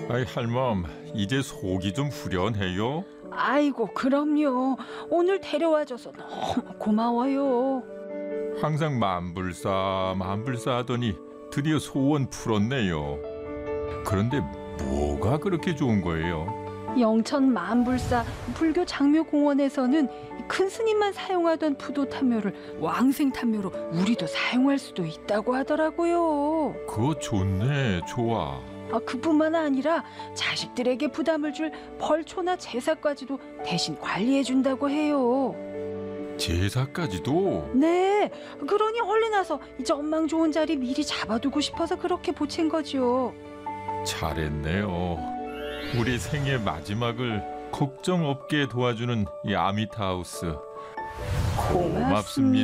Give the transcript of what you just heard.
아이 할멈, 이제 속이 좀 후련해요? 아이고, 그럼요. 오늘 데려와줘서 너무 고마워요. 항상 만불사 만불사 하더니 드디어 소원 풀었네요. 그런데 뭐가 그렇게 좋은 거예요? 영천 만불사 불교 장묘공원에서는 큰 스님만 사용하던 부도탄묘를 왕생탄묘로 우리도 사용할 수도 있다고 하더라고요. 그거 좋네, 좋아. 그뿐만 아니라 자식들에게 부담을 줄 벌초나 제사까지도 대신 관리해 준다고 해요. 제사까지도? 네, 그러니 얼른 와서 이제 엄망 좋은 자리 미리 잡아두고 싶어서 그렇게 보챈 거죠. 잘했네요. 우리 생애 마지막을 걱정 없게 도와주는 이 아미타하우스. 고맙습니다.